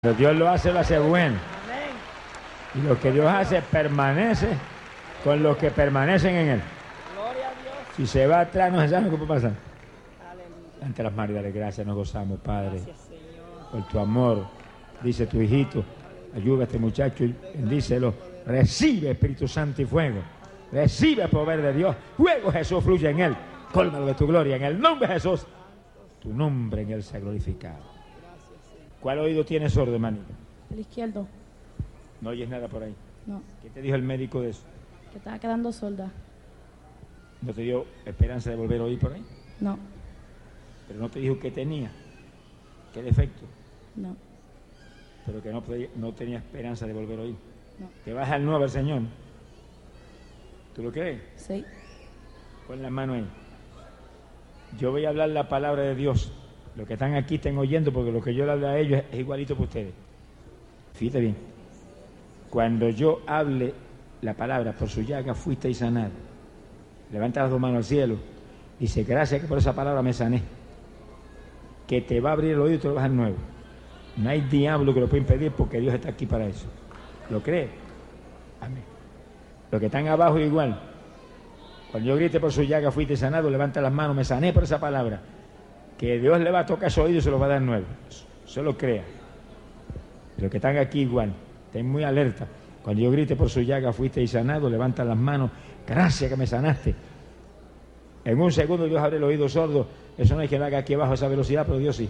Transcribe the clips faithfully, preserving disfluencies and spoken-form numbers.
Lo Dios lo hace, lo hace bueno. Y lo que Dios hace permanece con los que permanecen en Él. Gloria a Dios. Si se va atrás, no se sabe qué puede pasar. Aleluya. Ante las manos, dale gracias, nos gozamos, Padre, Gracias, Señor. por tu amor. Dice tu hijito, ayuda a este muchacho y bendícelo. Recibe Espíritu Santo y fuego. Recibe el poder de Dios. Fuego, Jesús, fluye en Él. Cólmalo de tu gloria. En el nombre de Jesús, tu nombre en Él sea glorificado. ¿Cuál oído tiene sordo, hermanito? El izquierdo. No oyes nada por ahí. No, ¿Qué te dijo el médico de eso? que estaba quedando sorda. ¿No te dio esperanza de volver a oír por ahí? No, Pero no te dijo qué tenía, qué defecto, no, pero que no, podía- no tenía esperanza de volver a oír. no. Que vas al nuevo al Señor. ¿Tú lo crees? Sí. Pon la mano ahí. Yo voy a hablar la palabra de Dios. Los que están aquí estén oyendo, porque lo que yo le hablo a ellos es igualito que ustedes. Fíjate bien. Cuando yo hable la palabra, por su llaga fuisteis sanados. Levanta las dos manos al cielo. Dice, gracias que por esa palabra me sané. Que te va a abrir el oído y te lo vas a dar nuevo. No hay diablo que lo pueda impedir porque Dios está aquí para eso. ¿Lo crees? Amén. Los que están abajo igual. Cuando yo grite por su llaga fuiste sanado, levanta las manos, me sané por esa palabra. Que Dios le va a tocar su oído y se lo va a dar nuevo. Solo crea. Los que están aquí igual, estén muy alerta. Cuando yo grite por su llaga fuiste sanado, levanta las manos, gracias que me sanaste. En un segundo Dios abre el oído sordo. Eso no hay que lo haga aquí abajo a esa velocidad, pero Dios sí.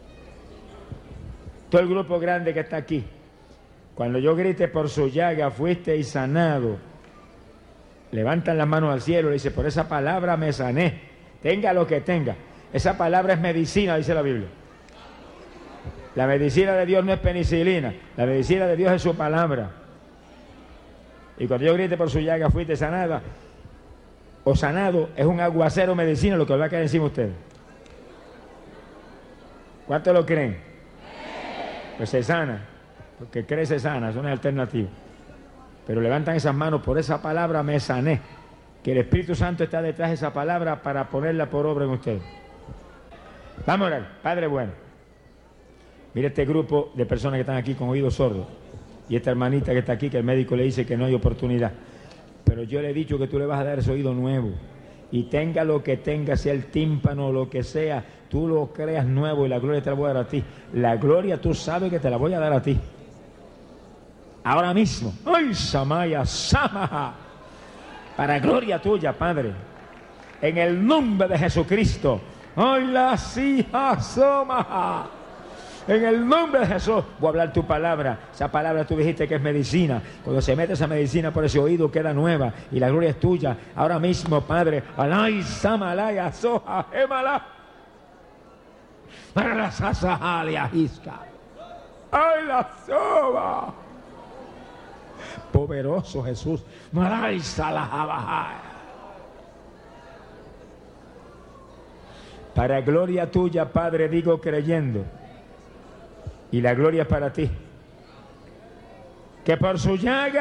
Todo el grupo grande que está aquí, cuando yo grite por su llaga fuiste sanado, levantan las manos al cielo y dice, por esa palabra me sané. Tenga lo que tenga. Esa palabra es medicina, dice la Biblia. La medicina de Dios no es penicilina. La medicina de Dios es su palabra. Y cuando yo grite por su llaga fuiste sanada o sanado, es un aguacero medicina lo que os va a caer encima de ustedes. ¿Cuántos lo creen? Pues se sana. Porque cree se sana, eso no es alternativo. Pero levantan esas manos, por esa palabra me sané. Que el Espíritu Santo está detrás de esa palabra para ponerla por obra en ustedes. Vamos a orar. Padre bueno, mira este grupo de personas que están aquí con oídos sordos y esta hermanita que está aquí que el médico le dice que no hay oportunidad, pero yo le he dicho que tú le vas a dar ese oído nuevo y tenga lo que tenga, sea el tímpano o lo que sea, tú lo creas nuevo y la gloria te la voy a dar a ti. La gloria tú sabes que te la voy a dar a ti ahora mismo. ¡Ay, Samaya, Samaha! Para gloria tuya, Padre, en el nombre de Jesucristo. ¡Ay, la hijas Samaha! En el nombre de Jesús voy a hablar tu palabra. Esa palabra tú dijiste que es medicina. Cuando se mete esa medicina por ese oído queda nueva y la gloria es tuya. Ahora mismo, Padre. Alay, Samalaya, Soja, Emala. Para la Sasahalia, Isca. ¡Ay, la soba! Poderoso Jesús. Maray, Salahaba. Para gloria tuya, Padre, digo creyendo. Y la gloria es para ti. Que por su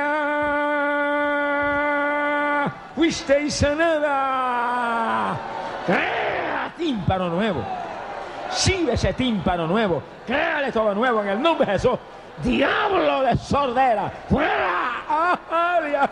llaga fuisteis sanada. Crea tímpano nuevo. Sigue ese tímpano nuevo. Créale todo nuevo en el nombre de Jesús. Diablo de sordera. ¡Fuera! ¡Alias!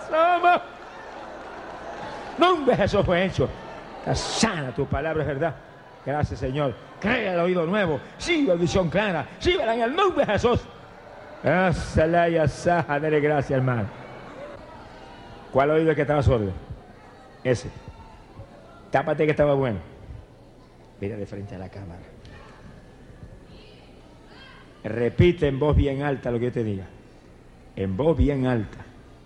Nombre de Jesús fue hecho. Está sana tu palabra, es verdad. Gracias, Señor. Crea el oído nuevo. Sigue visión clara. Síguela en el nombre de Jesús. Asalaya Saja. Dele gracias, hermano. ¿Cuál oído es que estaba sordo? Ese. Tápate que estaba bueno. Mira de frente a la cámara. Repite en voz bien alta lo que yo te diga. En voz bien alta.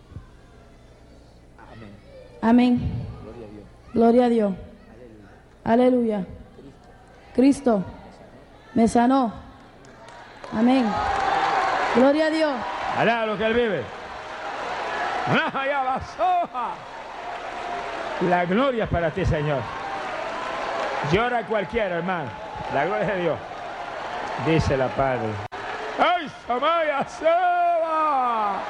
Amén. Amén. Gloria a Dios. Gloria a Dios. Aleluya. Cristo me sanó. Amén. Gloria a Dios. Alá lo que Él vive. La gloria es para ti, Señor. Llora cualquiera, hermano. La gloria es de Dios. Dice la Padre. ¡Ay, Samaya Seba!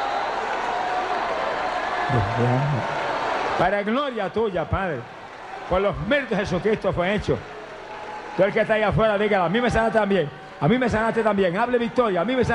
Para gloria tuya, Padre. Por los méritos de Jesucristo fue hecho. Tú el que está ahí afuera, dígalo, a mí me sana también. A mí me sanaste también. Hable victoria. A mí me sanaste.